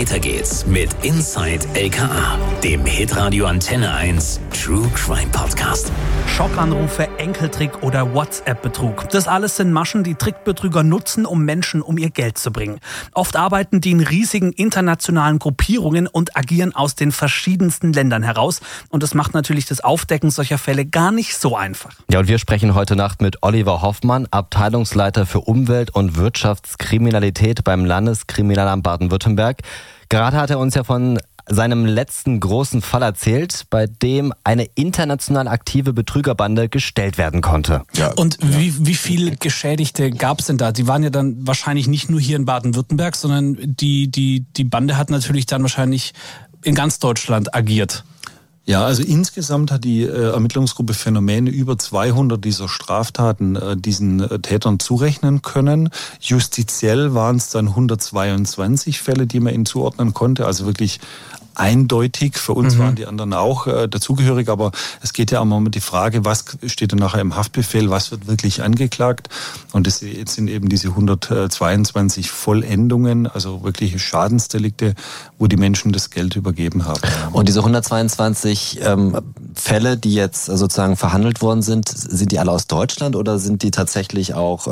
Weiter geht's mit Inside LKA, dem Hitradio Antenne 1 True Crime Podcast. Schockanrufe, Enkeltrick oder WhatsApp-Betrug. Das alles sind Maschen, die Trickbetrüger nutzen, um Menschen um ihr Geld zu bringen. Oft arbeiten die in riesigen internationalen Gruppierungen und agieren aus den verschiedensten Ländern heraus. Und das macht natürlich das Aufdecken solcher Fälle gar nicht so einfach. Ja, und wir sprechen heute Nacht mit Oliver Hoffmann, Abteilungsleiter für Umwelt- und Wirtschaftskriminalität beim Landeskriminalamt Baden-Württemberg. Gerade hat er uns ja von seinem letzten großen Fall erzählt, bei dem eine international aktive Betrügerbande gestellt werden konnte. Ja, und wie viele Geschädigte gab es denn da? Die waren ja dann wahrscheinlich nicht nur hier in Baden-Württemberg, sondern die Bande hat natürlich dann wahrscheinlich in ganz Deutschland agiert. Ja, also insgesamt hat die Ermittlungsgruppe Phänomene über 200 dieser Straftaten diesen Tätern zurechnen können. Justiziell waren es dann 122 Fälle, die man ihnen zuordnen konnte. Also wirklich eindeutig. Für uns waren die anderen auch dazugehörig, aber es geht ja auch mal um die Frage, was steht denn nachher im Haftbefehl, was wird wirklich angeklagt? Und das sind eben diese 122 Vollendungen, also wirkliche Schadensdelikte, wo die Menschen das Geld übergeben haben. Und diese 122 Fälle, die jetzt sozusagen verhandelt worden sind die alle aus Deutschland oder sind die tatsächlich auch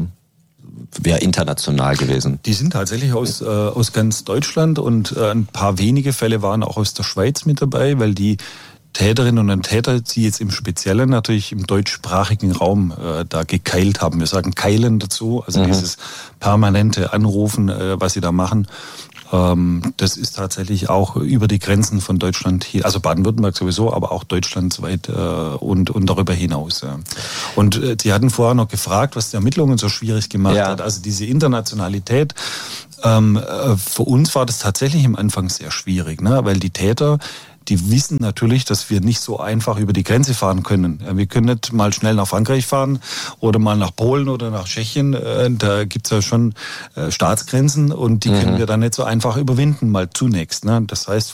international gewesen? Die sind tatsächlich aus ganz Deutschland und ein paar wenige Fälle waren auch aus der Schweiz mit dabei, weil die Täterinnen und Täter, die jetzt im Speziellen natürlich im deutschsprachigen Raum da gekeilt haben. Wir sagen Keilen dazu, also dieses permanente Anrufen, was sie da machen. Das ist tatsächlich auch über die Grenzen von Deutschland hier, also Baden-Württemberg sowieso, aber auch deutschlandweit und darüber hinaus. Ja. Und Sie hatten vorher noch gefragt, was die Ermittlungen so schwierig gemacht hat. Also diese Internationalität, für uns war das tatsächlich am Anfang sehr schwierig, ne? Weil die Täter, die wissen natürlich, dass wir nicht so einfach über die Grenze fahren können. Wir können nicht mal schnell nach Frankreich fahren oder mal nach Polen oder nach Tschechien. Da gibt's ja schon Staatsgrenzen und die können wir dann nicht so einfach überwinden, mal zunächst. Das heißt,